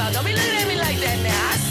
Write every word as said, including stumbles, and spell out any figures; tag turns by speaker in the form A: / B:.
A: Don't be looking at me like that now. I